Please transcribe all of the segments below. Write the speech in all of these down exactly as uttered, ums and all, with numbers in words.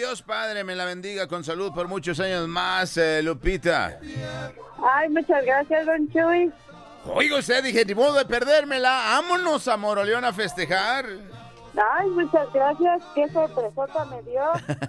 Dios Padre me la bendiga con salud por muchos años más, eh, Lupita. Ay, muchas gracias, don Chuy. Oiga usted, dije, ni modo de perdérmela. Vámonos a Moroleón a festejar. Ay, muchas gracias. Qué sorpresota me dio.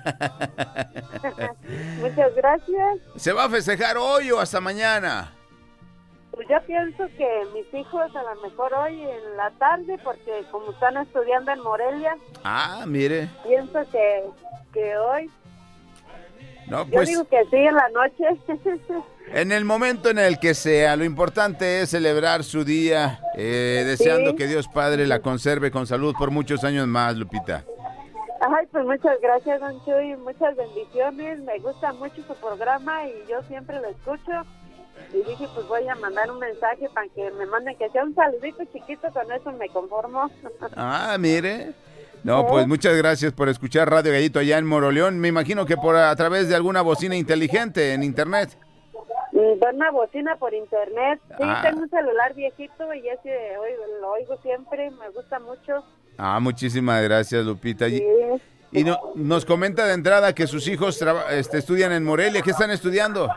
Muchas gracias. ¿Se va a festejar hoy o hasta mañana? Pues yo pienso que mis hijos a lo mejor hoy en la tarde, porque como están estudiando en Morelia. Ah, mire. Pienso que, que hoy. No, pues, yo digo que sí, en la noche. En el momento en el que sea, lo importante es celebrar su día, eh, deseando sí. que Dios Padre la conserve con salud por muchos años más, Lupita. Ay, pues muchas gracias, don Chuy, muchas bendiciones, me gusta mucho su programa y yo siempre lo escucho. Y dije, pues voy a mandar un mensaje para que me manden, que sea un saludito chiquito, con eso me conformo. Ah, mire. No, pues muchas gracias por escuchar Radio Gallito allá en Moroleón. Me imagino que por a través de alguna bocina inteligente en internet. De una bocina por internet. Sí, ah. tengo un celular viejito y ese oigo, lo oigo siempre, me gusta mucho. Ah, muchísimas gracias, Lupita. Sí. Y no, nos comenta de entrada que sus hijos traba, este, estudian en Morelia. ¿Qué están estudiando?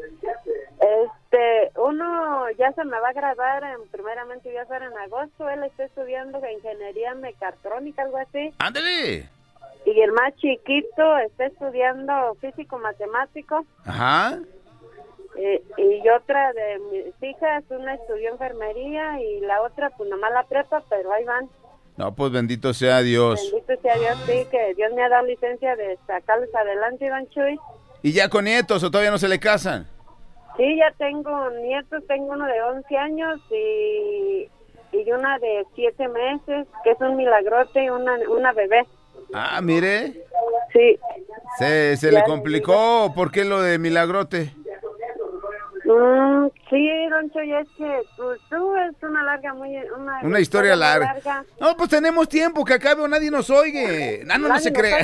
Este, uno ya se me va a graduar, en, primeramente ya será en agosto. Él está estudiando ingeniería mecatrónica, algo así. ¡Ándale! Y el más chiquito está estudiando físico-matemático. Ajá. Eh, y otra de mis hijas, una estudió enfermería y la otra pues nomás la prepa, pero ahí van. No, pues bendito sea Dios. Bendito sea Dios, sí, que Dios me ha dado licencia de sacarles adelante, don Chuy. ¿Y ya con nietos o todavía no se le casan? Sí, ya tengo nietos, tengo uno de once años y, y una de siete meses, que es un milagrote, y una, una bebé. Ah, mire. Sí. ¿Se, se le complicó? ¿Por qué lo de milagrote? Mm, sí, don Chuy, es que pues, tú es una larga, muy una, una historia larga. larga. No, pues tenemos tiempo, que acabe o nadie nos oigue. No, no, no se cree.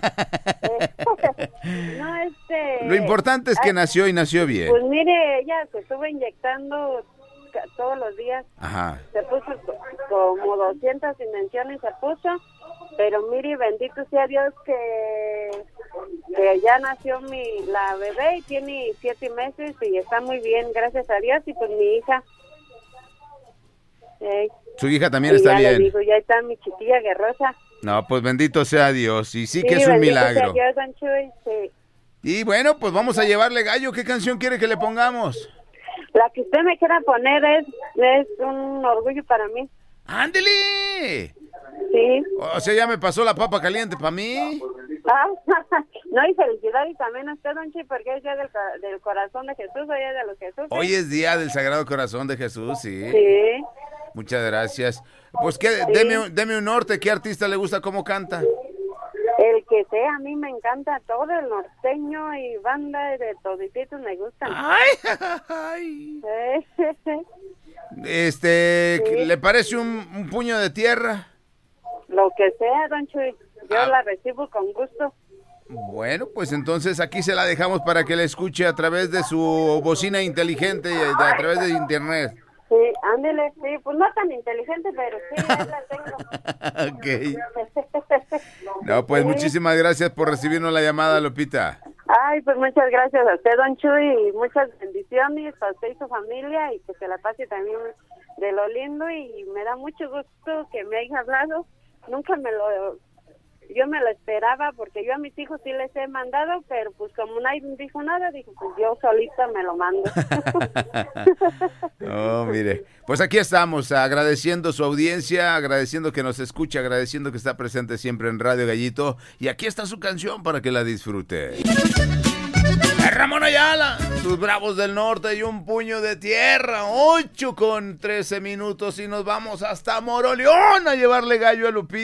No, este... Lo importante es que ay, nació y nació bien. Pues mire, ella se estuvo inyectando todos los días. Ajá. Se puso como doscientas invenciones, se puso. Pero mire, bendito sea Dios que, que ya nació mi la bebé y tiene siete meses y está muy bien, gracias a Dios. Y pues mi hija. Eh, Su hija también está ya bien. Le digo, ya está mi chiquilla guerrosa. No, pues bendito sea Dios. Y sí, sí que es un milagro. Sea Dios, don Chuy, sí. Y bueno, pues vamos a llevarle gallo. ¿Qué canción quiere que le pongamos? La que usted me quiera poner es, es un orgullo para mí. ¡Ándele! Sí. O sea, ya me pasó la papa caliente para mí. Ah, no, y felicidad y también a usted, don Chi, porque es día del, del corazón de Jesús, hoy es de los Jesús. ¿eh? Hoy es día del Sagrado Corazón de Jesús, sí. Sí. Muchas gracias. Pues que sí. deme, deme un norte, ¿qué artista le gusta cómo canta? El que sea, a mí me encanta todo, el norteño y banda de todititos me gustan. ¡Ay! ay. Este, sí. ¿Le parece un, un puño de tierra? Lo que sea, don Chuy, yo ah. la recibo con gusto. Bueno, pues entonces aquí se la dejamos para que la escuche a través de su bocina inteligente y a través de internet. Sí, ándele, sí, pues no tan inteligente, pero sí, ahí la tengo. Ok. No, pues sí. Muchísimas gracias por recibirnos la llamada, Lupita. Ay, pues muchas gracias a usted, don Chuy, y muchas bendiciones a usted y su familia, y que se la pase también de lo lindo, y me da mucho gusto que me haya hablado. Nunca me lo, yo me lo esperaba, porque yo a mis hijos sí les he mandado, pero pues como nadie me dijo nada, dije, pues yo solita me lo mando. No, mire, pues aquí estamos, agradeciendo su audiencia, agradeciendo que nos escuche, agradeciendo que está presente siempre en Radio Gallito, y aquí está su canción para que la disfrute. Ramón Ayala, tus Bravos del Norte y un puño de tierra, ocho con trece minutos y nos vamos hasta Moroleón a llevarle gallo a Lupita.